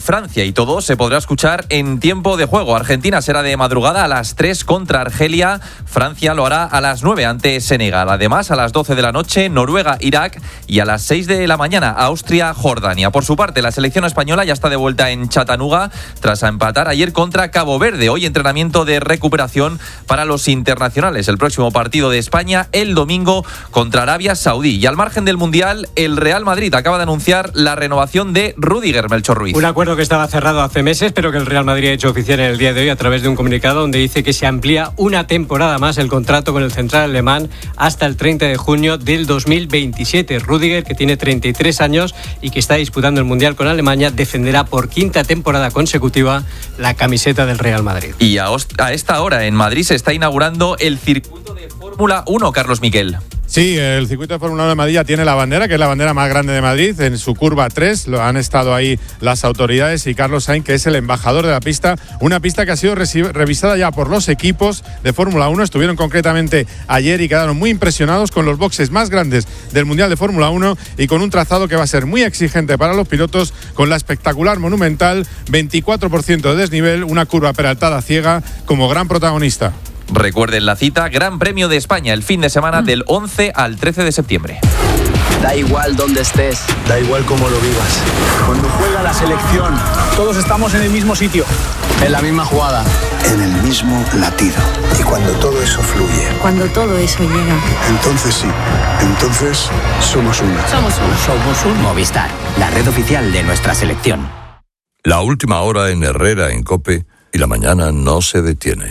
Francia, y todo se podrá escuchar en tiempo de juego. Argentina será de madrugada a las 3 contra Argelia. Francia lo hará a las 9 ante Senegal. Además, a las 12 de la noche, Noruega, Irak, y a las 6 de la mañana, Austria, Jordania. Por su parte, la selección española ya está de vuelta en Chattanooga tras empatar ayer contra Cabo Verde. Hoy entrenamiento de recuperación para los internacionales. El próximo partido de España el domingo contra Arabia Saudí. Y al margen del Mundial, el Real Madrid acaba de anunciar la renovación de Rüdiger, Melchor Ruiz. Un acuerdo que estaba cerrado hace meses, pero que el Real Madrid ha hecho oficial en el día de hoy a través de un comunicado donde dice que se amplía una temporada más el contrato con el central alemán hasta el 30 de junio del 2027. Rüdiger, que tiene 33 años y que está disputando el Mundial con Alemania, defenderá por quinta temporada consecutiva la camiseta del Real Madrid. Y a esta hora en Madrid se está inaugurando el circuito de Fórmula 1, Carlos Miquel. Sí, el circuito de Fórmula 1 de Madrid ya tiene la bandera, que es la bandera más grande de Madrid, en su curva 3. Lo han estado ahí las autoridades y Carlos Sainz, que es el embajador de la pista. Una pista que ha sido revisada ya por los equipos de Fórmula 1. Estuvieron concretamente ayer y quedaron muy impresionados con los boxes más grandes del Mundial de Fórmula 1 y con un trazado que va a ser muy exigente para los pilotos, con la espectacular Monumental, 24% de desnivel, una curva peraltada ciega como gran protagonista. Recuerden la cita, Gran Premio de España, el fin de semana del 11 al 13 de septiembre. Da igual dónde estés, da igual cómo lo vivas. Cuando juega la selección, todos estamos en el mismo sitio, en la misma jugada, en el mismo latido. Y cuando todo eso fluye, cuando todo eso llega, entonces sí, entonces somos una. Somos un Movistar, la red oficial de nuestra selección. La última hora en Herrera, en COPE, y la mañana no se detiene.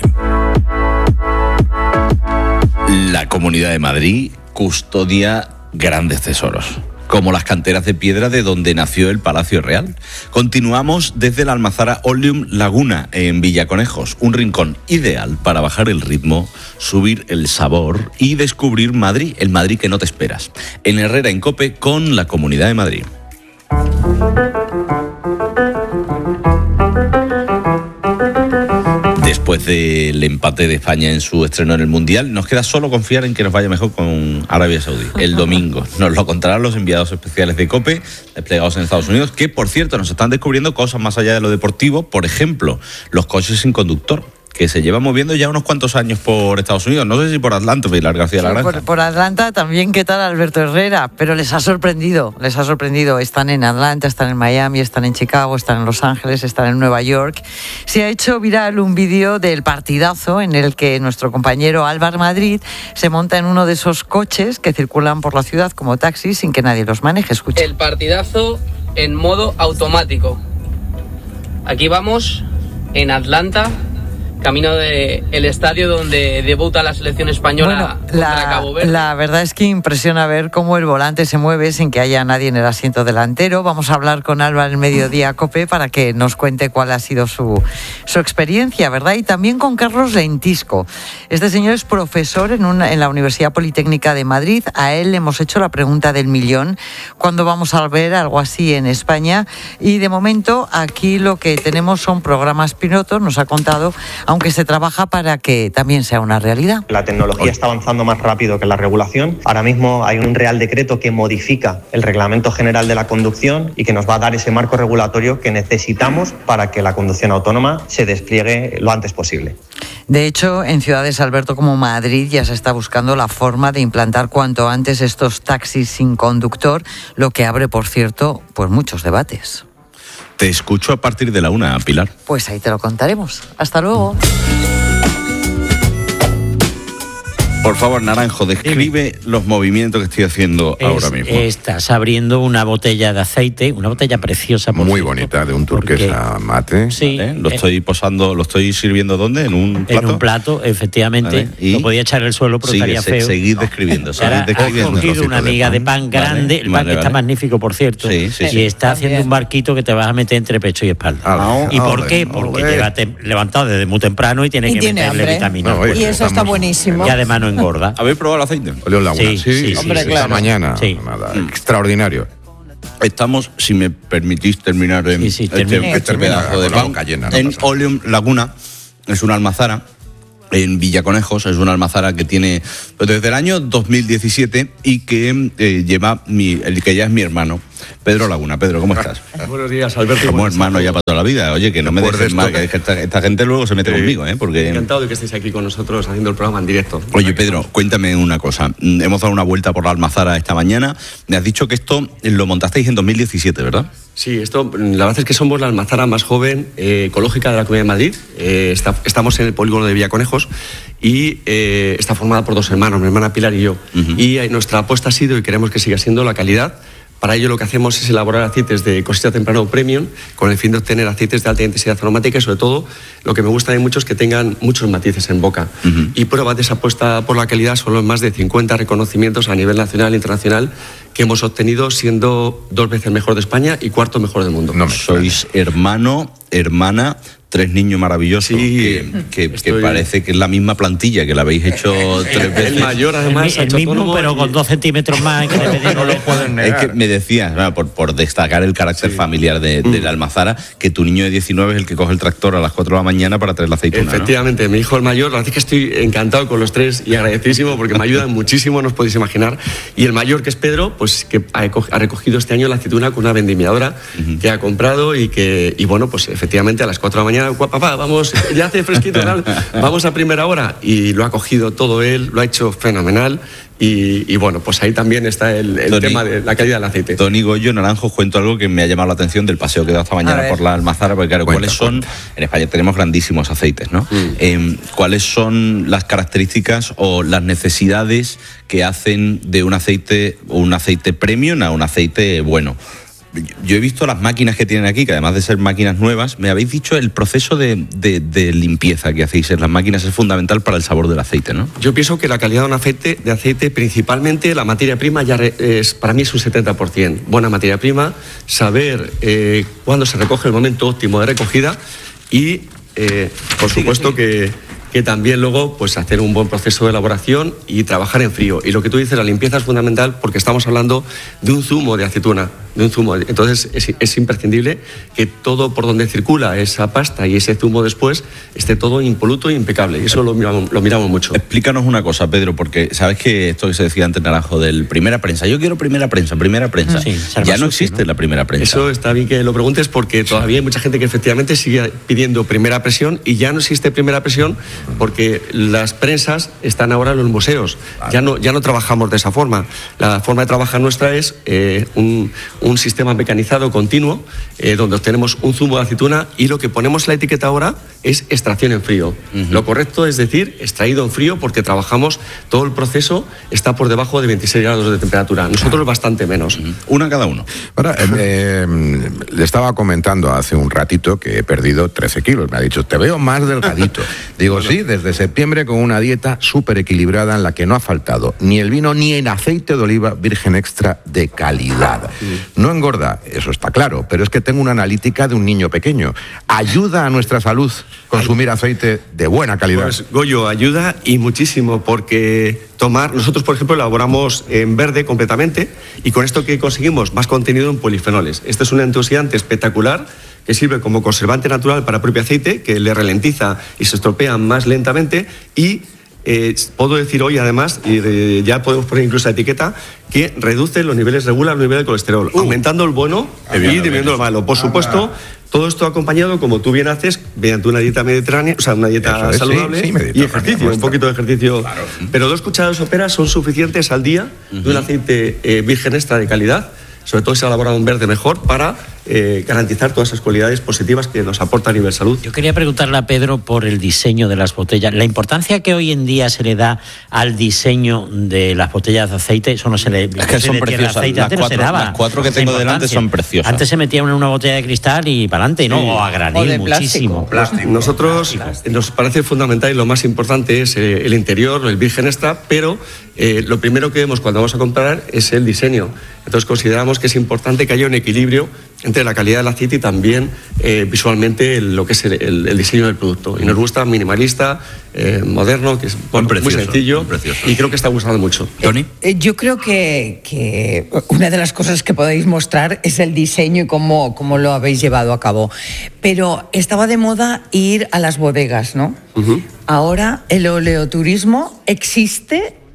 La Comunidad de Madrid custodia grandes tesoros, como las canteras de piedra de donde nació el Palacio Real. Continuamos desde la almazara Oleum Laguna, en Villaconejos, un rincón ideal para bajar el ritmo, subir el sabor y descubrir Madrid, el Madrid que no te esperas. En Herrera, en COPE, con la Comunidad de Madrid. Después del empate de España en su estreno en el Mundial, nos queda solo confiar en que nos vaya mejor con Arabia Saudí. El domingo nos lo contarán los enviados especiales de COPE, desplegados en Estados Unidos, que, por cierto, nos están descubriendo cosas más allá de lo deportivo. Por ejemplo, los coches sin conductor, que se lleva moviendo ya unos cuantos años por Estados Unidos. No sé si por Atlanta, Pilar García Lagranja. Por Atlanta también. ¿Qué tal, Alberto Herrera? Pero les ha sorprendido. Están en Atlanta, están en Miami, están en Chicago, están en Los Ángeles, están en Nueva York. Se ha hecho viral un vídeo del partidazo en el que nuestro compañero Álvaro Madrid se monta en uno de esos coches que circulan por la ciudad como taxis sin que nadie los maneje. Escucha. El partidazo en modo automático. Aquí vamos, en Atlanta, camino del estadio donde debuta la selección española contra Cabo Verde. La verdad es que impresiona ver cómo el volante se mueve sin que haya nadie en el asiento delantero. Vamos a hablar con Alba en Mediodía COPE para que nos cuente cuál ha sido su experiencia, ¿verdad? Y también con Carlos Lentisco. Este señor es profesor en la Universidad Politécnica de Madrid. A él le hemos hecho la pregunta del millón: ¿cuándo vamos a ver algo así en España? Y de momento aquí lo que tenemos son programas pilotos, nos ha contado, aunque se trabaja para que también sea una realidad. La tecnología está avanzando más rápido que la regulación. Ahora mismo hay un Real Decreto que modifica el Reglamento General de la Conducción y que nos va a dar ese marco regulatorio que necesitamos para que la conducción autónoma se despliegue lo antes posible. De hecho, en ciudades, Alberto, como Madrid, ya se está buscando la forma de implantar cuanto antes estos taxis sin conductor, lo que abre, por cierto, pues muchos debates. Te escucho a partir de la 1, Pilar. Pues ahí te lo contaremos. Hasta luego. Por favor, Naranjo, describe los movimientos que estoy haciendo ahora mismo. Estás abriendo una botella de aceite, una botella preciosa. Muy bonita, de un turquesa mate. Sí. Lo estoy posando, ¿lo estoy sirviendo dónde? ¿En un plato? En un plato, efectivamente. Vale. Lo podía echar al suelo, pero estaría feo. Seguid describiendo. He cogido una miga de pan grande, el pan que está magnífico, por cierto, y está haciendo un barquito que te vas a meter entre pecho y espalda. ¿Y por qué? Porque lleva levantado desde muy temprano y tiene que meterle vitaminas. Y eso está buenísimo. Y además no engorda. ¿Habéis probado el aceite? Oleum Laguna. Sí, hombre, esta mañana. Sí. Nada, extraordinario. Estamos, si me permitís terminar este pedazo de pan, en Oleum Laguna. Es una almazara en Villaconejos, es una almazara que tiene desde el año 2017 y que lleva el que ya es mi hermano, Pedro Laguna. Pedro, ¿cómo estás? Buenos días, Alberto. Somos hermanos ya para toda la vida. Oye, que no me dejes mal, que esta gente luego se mete conmigo, porque... Encantado de que estéis aquí con nosotros haciendo el programa en directo. Oye, Pedro, cuéntame una cosa. Hemos dado una vuelta por la Almazara esta mañana. Me has dicho que esto lo montasteis en 2017, ¿verdad? Sí, la verdad es que somos la Almazara más joven ecológica de la Comunidad de Madrid. Estamos en el polígono de Villaconejos y está formada por dos hermanos, mi hermana Pilar y yo. Y nuestra apuesta ha sido, y queremos que siga siendo, la calidad. Para ello lo que hacemos es elaborar aceites de cosecha temprano premium con el fin de obtener aceites de alta intensidad aromática y sobre todo lo que me gusta de mucho es que tengan muchos matices en boca. Y pruebas de esa apuesta por la calidad son los más de 50 reconocimientos a nivel nacional e internacional que hemos obtenido siendo 2 veces mejor de España y 4º mejor del mundo. Sois hermana, 3 niños maravillosos, que parece que es la misma plantilla, que la habéis hecho 3 veces. El mayor, además, el mismo, pero con 2 centímetros más. Que no lo pueden negar. Es que me decías, por destacar el carácter familiar de la Almazara, que tu niño de 19 es el que coge el tractor a las 4 de la mañana para traer la aceituna. Efectivamente, ¿no? Mi hijo el mayor, la verdad es que estoy encantado con los 3 y agradecidísimo porque me ayudan muchísimo, no os podéis imaginar. Y el mayor, que es Pedro, pues que ha recogido este año la aceituna con una vendimiadora que ha comprado y bueno, pues efectivamente a las 4 de la mañana, papá, vamos, ya hace fresquito, vamos a primera hora. Y lo ha cogido todo él, lo ha hecho fenomenal. Y bueno, pues ahí también está el tema de la calidad del aceite. Tony Goyo Naranjo, cuento algo que me ha llamado la atención del paseo que he dado esta mañana por la Almazara, porque claro, ¿cuáles son? En España tenemos grandísimos aceites, ¿no? ¿Cuáles son las características o las necesidades que hacen de un aceite premium a un aceite bueno? Yo he visto las máquinas que tienen aquí, que además de ser máquinas nuevas, me habéis dicho el proceso de limpieza que hacéis en las máquinas es fundamental para el sabor del aceite, ¿no? Yo pienso que la calidad de un aceite, principalmente la materia prima, para mí es un 70%. Buena materia prima, saber cuándo se recoge, el momento óptimo de recogida y, por supuesto, que también luego pues hacer un buen proceso de elaboración y trabajar en frío. Y lo que tú dices, la limpieza es fundamental porque estamos hablando de un zumo de aceituna, Entonces es imprescindible que todo por donde circula esa pasta y ese zumo después esté todo impoluto e impecable. Y eso lo miramos mucho. Explícanos una cosa, Pedro, porque sabes que esto que se decía antes, Naranjo, del primera prensa. Yo quiero primera prensa. Sí, ya no existe la primera prensa. Eso está bien que lo preguntes porque todavía hay mucha gente que efectivamente sigue pidiendo primera presión y ya no existe primera presión porque las prensas están ahora en los museos. Ya no trabajamos de esa forma. La forma de trabajar nuestra es un sistema mecanizado continuo donde obtenemos un zumo de aceituna y lo que ponemos en la etiqueta ahora es extracción en frío. Lo correcto es decir extraído en frío porque trabajamos, todo el proceso está por debajo de 26 grados de temperatura. Nosotros bastante menos. Una cada uno. Ahora, le estaba comentando hace un ratito que he perdido 13 kilos. Me ha dicho, te veo más delgadito. Digo, sí, desde septiembre con una dieta súper equilibrada en la que no ha faltado ni el vino ni el aceite de oliva virgen extra de calidad. No engorda, eso está claro, pero es que tengo una analítica de un niño pequeño. ¿Ayuda a nuestra salud consumir aceite de buena calidad? Pues, Goyo, ayuda y muchísimo, porque nosotros, por ejemplo, elaboramos en verde completamente y con esto que conseguimos más contenido en polifenoles. Este es un antioxidante espectacular que sirve como conservante natural para el propio aceite, que le ralentiza y se estropea más lentamente y puedo decir hoy además, y ya podemos poner incluso la etiqueta, que regula los niveles de colesterol, aumentando el bueno y disminuyendo el malo. Por supuesto, todo esto acompañado, como tú bien haces, mediante una dieta mediterránea, o sea, una dieta saludable y ejercicio, un poquito de ejercicio. Claro. Pero 2 cucharadas soperas son suficientes al día de un aceite virgen extra de calidad, sobre todo si se ha elaborado en verde mejor, para garantizar todas esas cualidades positivas que nos aporta a nivel salud. Yo quería preguntarle a Pedro por el diseño de las botellas. La importancia que hoy en día se le da al diseño de las botellas de aceite, eso no se le... Es que son preciosas. Las 4 que tengo delante son preciosas. Antes se metía una botella de cristal y para adelante, ¿no? O a granel, muchísimo. Nosotros nos parece fundamental y lo más importante es el interior, el virgen extra, pero lo primero que vemos cuando vamos a comprar es el diseño. Entonces consideramos que es importante que haya un equilibrio entre la calidad del aceite y también visualmente lo que es el diseño del producto. Y nos gusta minimalista, moderno, que es muy sencillo y creo que está gustando mucho. ¿Tony? Yo creo que una de las cosas que podéis mostrar es el diseño y cómo lo habéis llevado a cabo. Pero estaba de moda ir a las bodegas, ¿no? Ahora el oleoturismo existe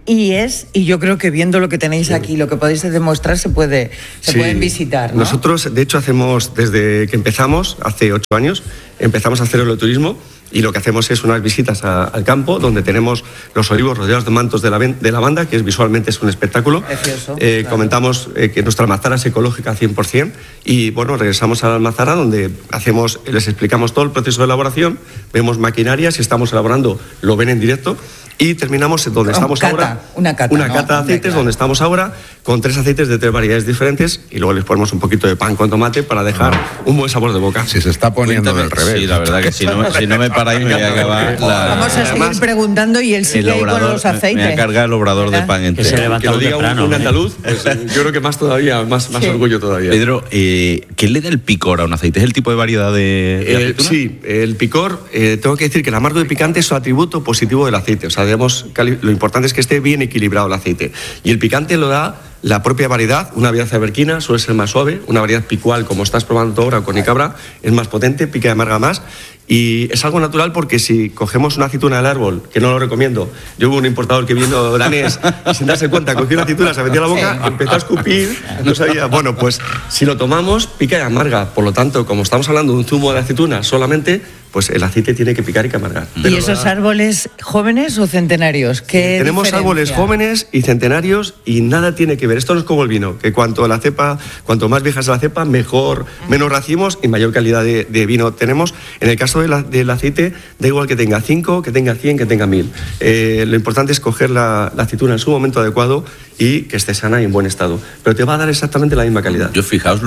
y yo creo que viendo lo que tenéis aquí, lo que podéis demostrar, se pueden visitar, ¿no? Nosotros, de hecho, hacemos, desde que empezamos, hace 8 años, empezamos a hacer enoturismo. Y lo que hacemos es unas visitas al campo, donde tenemos los olivos rodeados de mantos de lavanda, que visualmente es un espectáculo. Precioso, claro. Comentamos que nuestra almazara es ecológica 100%. Y bueno, regresamos a la almazara, donde les explicamos todo el proceso de elaboración, vemos maquinaria, si estamos elaborando, lo ven en directo. Y terminamos donde estamos ahora. Una cata de aceites, claro. Donde estamos ahora, con 3 aceites de 3 variedades diferentes, y luego les ponemos un poquito de pan con tomate para dejar un buen sabor de boca. Si se está poniendo del revés. Sí, la verdad que si no me paráis me voy a acabar Vamos a seguir preguntando y él sigue ahí con los aceites. Me voy a cargar el obrador de pan entero. Que se levanta lo diga un andaluz, pues, yo creo que más todavía, más orgullo todavía. Pedro, ¿qué le da el picor a un aceite? ¿Es el tipo de variedad de aceituna? Sí, el picor, tengo que decir que el amargo y picante es su atributo positivo del aceite. O sea, lo importante es que esté bien equilibrado el aceite. Y el picante lo da la propia variedad, una variedad alberquina suele ser más suave, una variedad picual, como estás probando ahora con Icabra, es más potente, pica y amarga más. Y es algo natural porque si cogemos una aceituna del árbol, que no lo recomiendo, yo hubo un importador que vino danés y sin darse cuenta cogió una aceituna, se metió a la boca, empezó a escupir, no sabía. Bueno, pues si lo tomamos, pica y amarga. Por lo tanto, como estamos hablando de un zumo de aceituna solamente, pues el aceite tiene que picar y que amargar. ¿Y esos árboles jóvenes o centenarios? Tenemos árboles jóvenes y centenarios y nada tiene que ver. Esto no es como el vino, que cuanto más vieja es la cepa, menos racimos y mayor calidad de vino tenemos. En el caso del aceite, da igual que tenga 5, que tenga 100, que tenga 1000. Lo importante es coger la aceituna en su momento adecuado y que esté sana y en buen estado. Pero te va a dar exactamente la misma calidad. Yo fijaos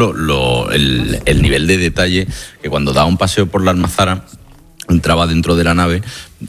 el nivel de detalle que cuando daba un paseo por la almazara, entraba dentro de la nave,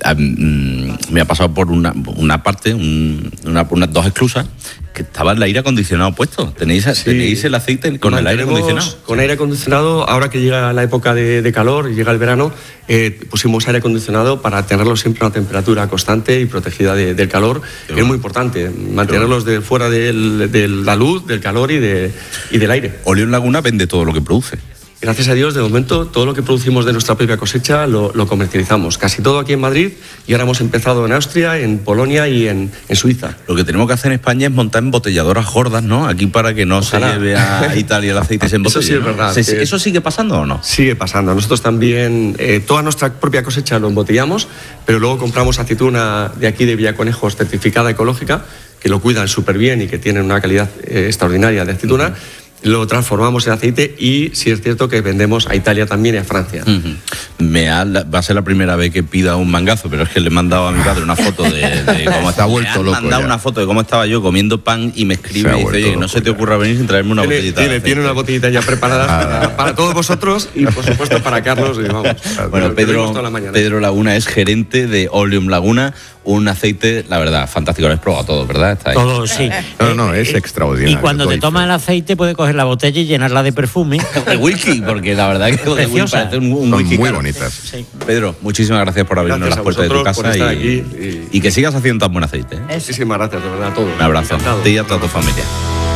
me ha pasado por una parte, unas 2 esclusas, que estaba el aire acondicionado puesto. ¿Tenéis el aceite con el aire acondicionado? Con aire acondicionado, ahora que llega la época de calor y llega el verano, pusimos aire acondicionado para tenerlo siempre a una temperatura constante y protegida del calor, que es muy importante, mantenerlos fuera de la luz, del calor y del aire. Oleón Laguna vende todo lo que produce. Gracias a Dios, de momento, todo lo que producimos de nuestra propia cosecha lo comercializamos. Casi todo aquí en Madrid, y ahora hemos empezado en Austria, en Polonia y en Suiza. Lo que tenemos que hacer en España es montar embotelladoras gordas, ¿no? Aquí para que no se lleve a Italia el aceite se embotelle. Eso sí es verdad. ¿Eso sigue pasando o no? Sigue pasando. Nosotros también, toda nuestra propia cosecha lo embotellamos, pero luego compramos aceituna de aquí de Villaconejos, certificada ecológica, que lo cuidan súper bien y que tienen una calidad extraordinaria de aceituna. Lo transformamos en aceite y sí es cierto que vendemos a Italia también y a Francia. Va a ser la primera vez que pida un mangazo, pero es que le he mandado a mi padre una foto de cómo está vuelto loco. Me han mandado una foto de cómo estaba yo comiendo pan y me escribe y dice, oye, no se te ocurra venir sin traerme una botellita. Tiene una botellita ya preparada para todos vosotros y por supuesto para Carlos. Y vamos. Bueno, Pedro Laguna es gerente de Oleum Laguna, un aceite, la verdad, fantástico. Lo has probado todo, ¿verdad? Está ahí. Todo, sí. No, es extraordinario. Y cuando te tomas el aceite puedes coger la botella y llenarla de perfume. De whisky, porque la verdad es que parece un whisky. Muy bonitas. Sí. Pedro, muchísimas gracias por abrirnos las puertas de tu casa y que sigas haciendo tan buen aceite. Muchísimas gracias, de verdad, a todos. Un abrazo a ti y a toda tu familia.